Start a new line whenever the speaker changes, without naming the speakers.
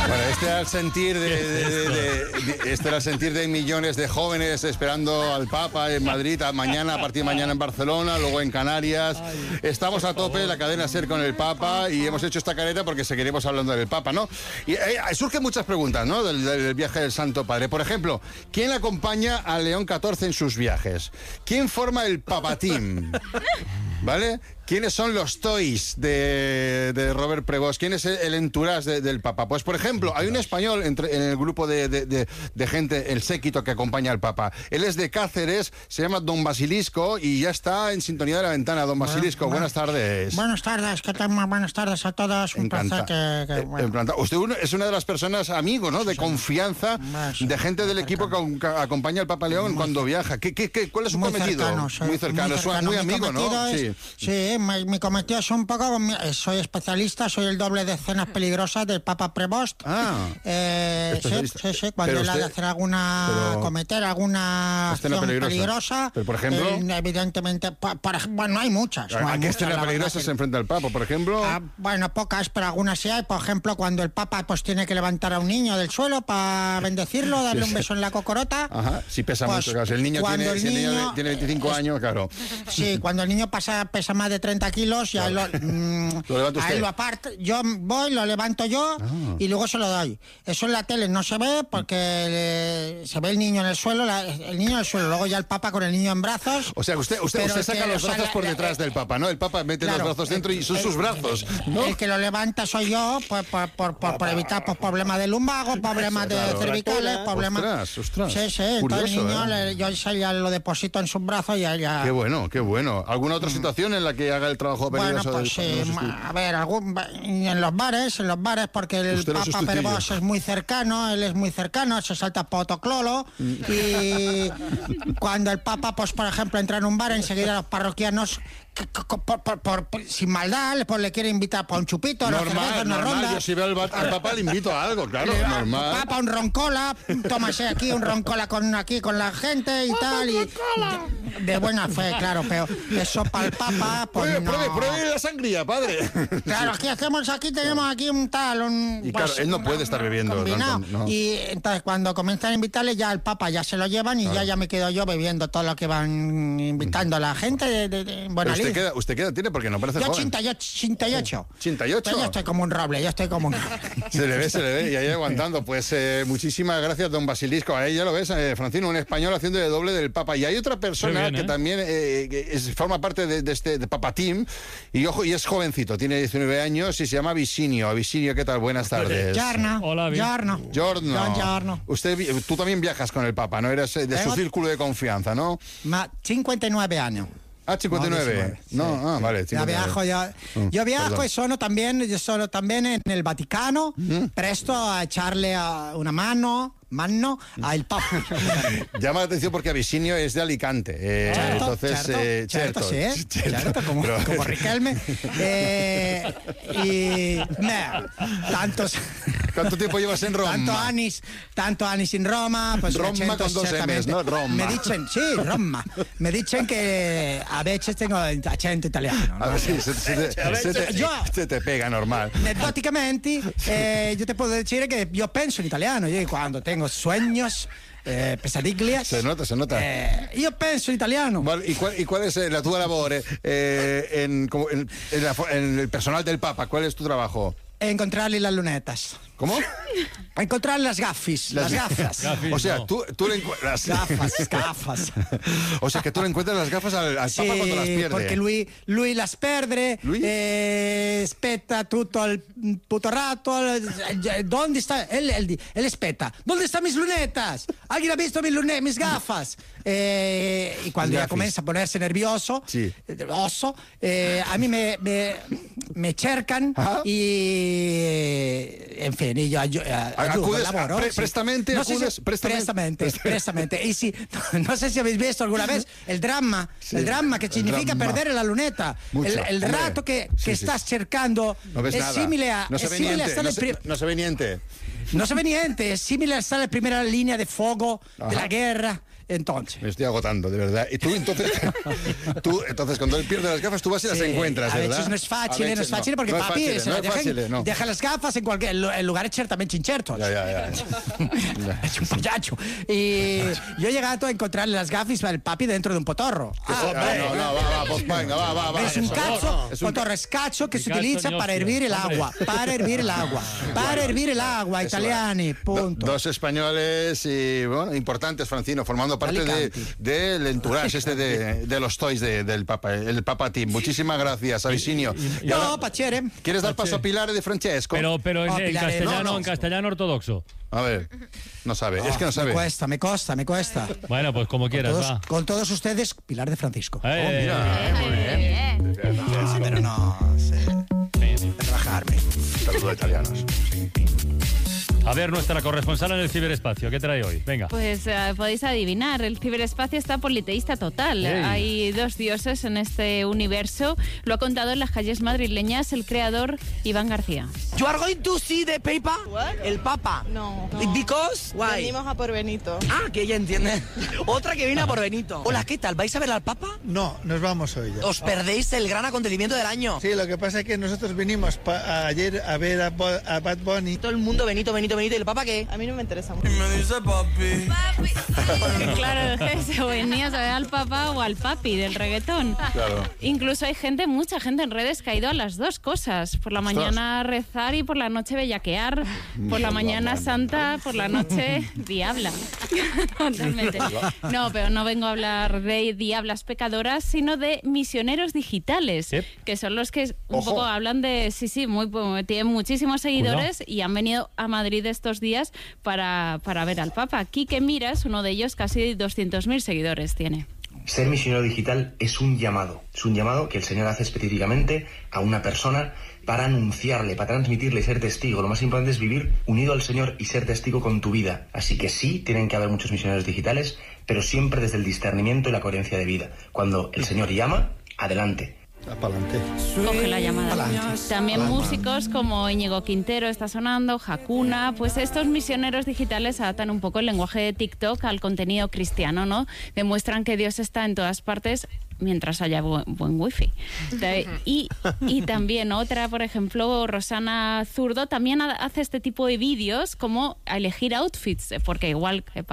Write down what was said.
Bueno, este era el sentir de millones de jóvenes esperando al Papa en Madrid, a partir de mañana en Barcelona, luego en Canarias. Estamos a tope, la cadena SER con el Papa, y hemos hecho esta careta porque seguiremos hablando del Papa, ¿no? Y surgen muchas preguntas, ¿no? Del viaje del Santo Padre. Por ejemplo, ¿quién acompaña a León XIV en sus viajes? ¿Quién forma el Papa Team? ¿Vale? ¿Quiénes son los toys de Robert Prevost? ¿Quién es el entourage del Papa? Pues, por ejemplo, hay un español en el grupo de gente, el séquito que acompaña al Papa. Él es de Cáceres, se llama Don Basilisco y ya está en sintonía de la ventana. Don Basilisco, buenas tardes.
Buenas tardes, ¿qué tal? Buenas tardes a todos. Un placer
Encantado. Usted es una de las personas amigos, ¿no? De confianza, de gente del equipo que acompaña al Papa León cuando viaja. ¿Cuál es su cometido? Muy cercano, es muy amigo, ¿no?
Sí, mi cometido es un poco... Soy especialista, soy el doble de escenas peligrosas del Papa Prevost. Sí. Cuando él ha de hacer cometer alguna acción peligrosa.
Pero, por ejemplo...
evidentemente, bueno, hay muchas.
¿A qué escena peligrosa se enfrenta el Papa, por ejemplo?
Bueno, pocas, pero algunas sí hay. Por ejemplo, cuando el Papa pues tiene que levantar a un niño del suelo para bendecirlo, darle un beso en la cocorota.
Ajá, sí pesa mucho, claro. Si el niño tiene 25 años, claro.
Sí, cuando el niño pesa más de 30 kilos, ya
lo levanta usted.
Ahí lo aparto, yo voy, lo levanto yo y luego se lo doy. Eso en la tele no se ve porque se ve el niño en el suelo, luego ya el Papa con el niño en brazos.
O sea, usted saca los brazos por detrás del Papa, ¿no? El Papa mete los brazos dentro y son sus brazos, ¿no?
El que lo levanta soy yo, pues, por evitar problemas de lumbago, problemas de cervicales, problemas...
Ostras.
Sí, entonces el niño, yo ya lo deposito en sus brazos y ya...
Qué bueno. ¿Alguna otra situación en la que haga el trabajo peligroso?
Bueno, pues sí, a ver, en los bares, porque el Papa Prevost es muy cercano, se salta potoclolo y cuando el Papa, pues por ejemplo, entra en un bar, enseguida los parroquianos sin maldad, pues le quiere invitar por un chupito, una ronda.
Yo si veo al Papa le invito a algo, claro, normal.
Papa, un roncola, tómase aquí un roncola con la gente y tal, y de buena fe, claro, pero eso para el Papa, pues
pruebe la sangría, padre.
Claro, tenemos aquí un tal,
y claro, él no puede estar bebiendo tanto, ¿no?
Y entonces cuando comienzan a invitarle, ya el Papa ya se lo llevan y ya me quedo yo bebiendo todo lo que van invitando a la gente de buena lid.
¿Usted qué edad tiene? Porque no parece joven.
88.
¿88?
Yo estoy como un roble,
Se le ve, y ahí aguantando. Pues muchísimas gracias, don Basilisco. Ahí ya lo ves, Francino, un español haciendo de doble del Papa. Y hay otra persona que también forma parte de este Papa Team, y ojo, y es jovencito, tiene 19 años y se llama Visinio. Visinio, ¿qué tal? Buenas tardes.
Hola,
Giorno. Tú también viajas con el Papa, ¿no? Eres de su círculo de confianza, ¿no?
59 años.
59. Vale.
59. Yo viajo y sono también en el Vaticano, presto a echarle una mano al Papa.
Llama la atención porque Abisinio es de Alicante.
Certo, como Riquelme.
¿Cuánto tiempo llevas en Roma?
Tanto años en Roma. Pues
Roma con 2 M's, ¿no? Roma.
Roma. Me dicen que a veces tengo acento italiano, ¿no?
A ver, sí, se te pega normal.
Anecdóticamente, yo te puedo decir que yo pienso en italiano. Yo cuando tengo sueños, pesadillas.
Se nota.
Io penso in italiano.
Vale, ¿y cuál es la tua labore en el personal del Papa? ¿Cuál es tu trabajo?
Encontrarle las lunetas.
¿Cómo?
Encontrar las gafas.
O sea, tú le encuentras...
Gafas.
O sea, que tú le encuentras las gafas al Papa cuando las pierde.
Porque lui las perde, aspetta tutto il puto rato. ¿Dónde está? Él espeta. ¿Dónde están mis lunetas? ¿Alguien ha visto mis gafas? Y cuando ya comienza a ponerse nervioso, a mí me cercan y, en fin, y yo ayudo, laboro.
Prestamente.
Y sí, no sé si habéis visto alguna vez el dramma que significa perder la luneta. El rato que estás cercando
no ves
es
nada.
simile a...
No se ve niente.
no se ve niente, es similar a la primera línea de fuego de la guerra. Entonces.
Me estoy agotando, de verdad. Y tú, entonces, cuando él pierde las gafas, tú vas y las encuentras, ¿verdad?
A veces no es fácil, porque papi deja las gafas en lugares ciertamente inciertos.
Ya.
Es un payacho. Y yo he llegado a encontrarle las gafas al papi dentro de un potorro.
Pues venga, va.
Es un cacho, potorro es cacho que se utiliza para hervir el agua. Para hervir el agua, italiani, punto.
Dos españoles y, bueno, importantes, Francino, formando parte del entourage de los toys del Papa, el Papa Team. Muchísimas gracias, Avicinio.
No, pachere.
¿Quieres dar paso a Pilar de Francesco?
Pero en castellano ortodoxo.
A ver, no sabe, es que no sabe.
Me cuesta.
Bueno, pues como quieras, va.
Con todos ustedes, Pilar de Francisco.
Mira, muy bien.
Pero no sé. Trabajarme.
Saludos italianos.
A ver, nuestra corresponsal en el ciberespacio, ¿qué trae hoy? Venga.
Pues podéis adivinar, el ciberespacio está politeísta total.
Hey.
Hay dos dioses en este universo. Lo ha contado en las calles madrileñas el creador Iván García.
You are going to see the Papa?
What?
El Papa.
No.
Because? Why?
Venimos a por Benito.
Ah, que ella entiende. Otra que viene a por Benito. Hola, ¿qué tal? ¿Vais a ver al Papa?
No, nos vamos hoy ya.
Os perdéis el gran acontecimiento del año.
Sí, lo que pasa es que nosotros vinimos ayer a ver a Bad Bunny.
Todo el mundo, Benito. ¿Y el Papa qué?
A mí no me interesa mucho.
Me dice papi.
Porque claro, se venía a ver al papá o al papi del reggaetón.
Claro.
Incluso hay mucha gente en redes que ha ido a las dos cosas. Por la mañana a rezar y por la noche bellaquear. Por la mañana santa, por la noche diabla. Totalmente. No, pero no vengo a hablar de diablas pecadoras, sino de misioneros digitales, que son los que un poco hablan de... tienen muchísimos seguidores y han venido a Madrid estos días para ver al Papa. Quique Miras, uno de ellos, casi 200.000 seguidores tiene.
Ser misionero digital es un llamado que el Señor hace específicamente a una persona para anunciarle, para transmitirle y ser testigo. Lo más importante es vivir unido al Señor y ser testigo con tu vida. Así que sí, tienen que haber muchos misioneros digitales, pero siempre desde el discernimiento y la coherencia de vida. Cuando el Señor llama, adelante.
Apalante.
Coge la llamada. También músicos como Íñigo Quintero está sonando, Hakuna, pues estos misioneros digitales adaptan un poco el lenguaje de TikTok al contenido cristiano, ¿no? Demuestran que Dios está en todas partes mientras haya buen wifi. Y también otra, por ejemplo, Rosana Zurdo, también hace este tipo de vídeos como a elegir outfits, porque igual que